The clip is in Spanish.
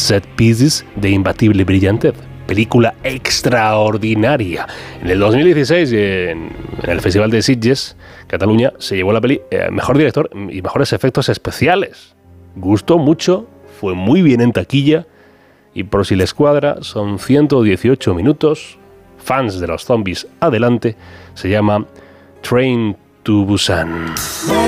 Set Pieces de imbatible brillantez. Película extraordinaria. En el 2016, en el Festival de Sitges, Cataluña, se llevó la peli mejor director y mejores efectos especiales. Gustó mucho, fue muy bien en taquilla, y por si les cuadra, son 118 minutos. Fans de los zombies, adelante. Se llama Train to Busan.